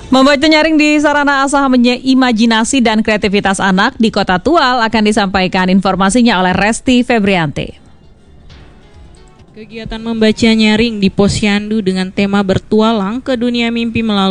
Membaca nyaring di sarana asah imajinasi dan kreativitas anak di Kota Tual akan disampaikan informasinya oleh Resti Febrianti. Kegiatan membaca nyaring di Posyandu dengan tema bertualang ke dunia mimpi melalui